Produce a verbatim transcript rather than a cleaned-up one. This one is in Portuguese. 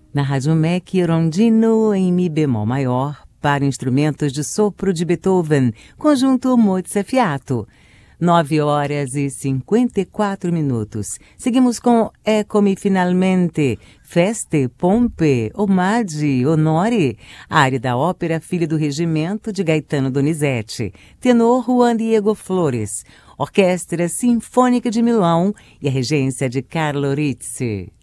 Na Rádio M E C, Rondino em Mi bemol maior, para instrumentos de sopro de Beethoven, conjunto Mozart Fiato. nove horas e cinquenta e quatro minutos. Seguimos com Eccomi Finalmente, Feste, Pompe, Omaggi, Onore, área da ópera Filho do Regimento de Gaetano Donizetti, tenor Juan Diego Flores, Orquestra Sinfônica de Milão e a regência de Carlo Rizzi.